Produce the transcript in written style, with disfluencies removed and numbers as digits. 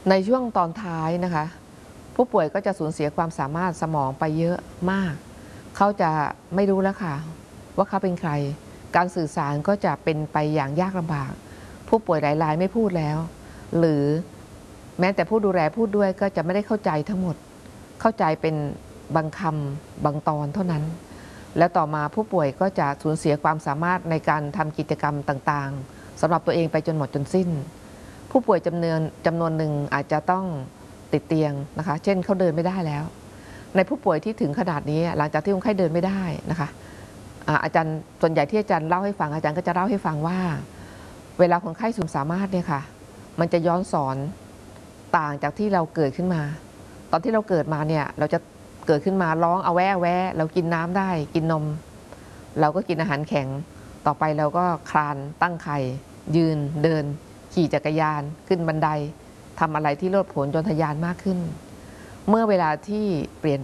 ในช่วงตอนท้ายนะคะผู้ป่วยก็จะสูญเสียความสามารถสมองไปเยอะมากเขาจะไม่รู้แล้วค่ะว่าเขาเป็นใครการสื่อสารก็จะเป็นไปอย่างยากลำบากผู้ป่วยหลายรายไม่พูดแล้วหรือแม้แต่ผู้ดูแลพูดด้วยก็จะไม่ได้เข้าใจทั้งหมดเข้าใจเป็นบางคำบางตอนเท่านั้นแล้วต่อมาผู้ป่วยก็จะสูญเสียความสามารถในการทำกิจกรรมต่างๆสำหรับตัวเองไปจนหมดจนสิ้นผู้ป่วยจำนวนหนึ่งอาจจะต้องติดเตียงนะคะเช่นเขาเดินไม่ได้แล้วในผู้ป่วยที่ถึงขนาดนี้หลังจากที่คนไข้เดินไม่ได้นะคะอาจารย์ส่วนใหญ่ที่อาจารย์เล่าให้ฟังอาจารย์ก็จะเล่าให้ฟังว่าเวลาคนไข้สูญสามารถเนี่ยค่ะมันจะย้อนสอนต่างจากที่เราเกิดขึ้นมาตอนที่เราเกิดมาเนี่ยเราจะเกิดขึ้นมาร้องเอาแวะแวะเรากินน้ำได้กินนมเราก็กินอาหารแข็งต่อไปเราก็คลานตั้งไข่ยืนเดินขี่จักรยานขึ้นบันไดทำอะไรที่โลดโผนจนทะยานมากขึ้นเมื่อเวลาที่เปลี่ยน